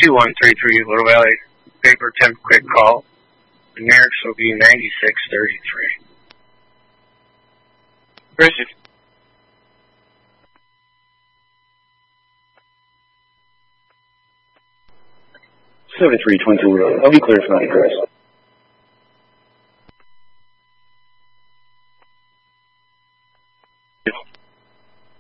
2133 Little Valley Paper Temp Quick Call. The Merrick's will be 9633. Receive. 7322, I'll be clear for my address.